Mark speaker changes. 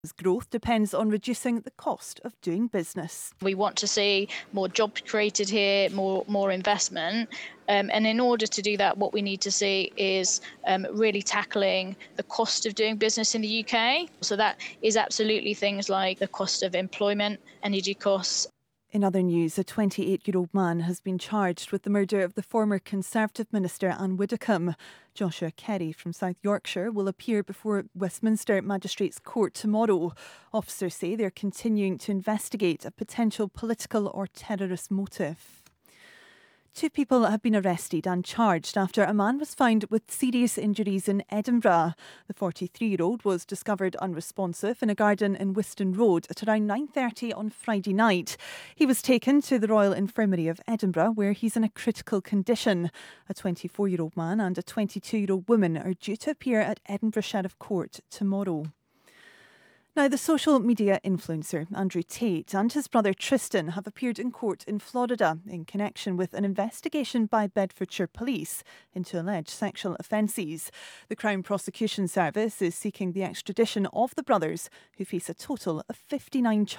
Speaker 1: Growth depends on reducing the cost of doing business.
Speaker 2: We want to see more jobs created here, more investment. And in order to do that, what we need to see is really tackling the cost of doing business in the UK. So that is absolutely things like the cost of employment, energy costs.
Speaker 1: In other news, a 28-year-old man has been charged with the murder of the former Conservative Minister Anne Widdecombe. Joshua Kerry from South Yorkshire will appear before Westminster Magistrates Court tomorrow. Officers say they're continuing to investigate a potential political or terrorist motive. 2 people have been arrested and charged after a man was found with serious injuries in Edinburgh. The 43-year-old was discovered unresponsive in a garden in Whiston Road at around 9:30 on Friday night. He was taken to the Royal Infirmary of Edinburgh, where he's in a critical condition. A 24-year-old man and a 22-year-old woman are due to appear at Edinburgh Sheriff Court tomorrow. Now, the social media influencer Andrew Tate and his brother Tristan have appeared in court in Florida in connection with an investigation by Bedfordshire Police into alleged sexual offences. The Crown Prosecution Service is seeking the extradition of the brothers, who face a total of 59 charges.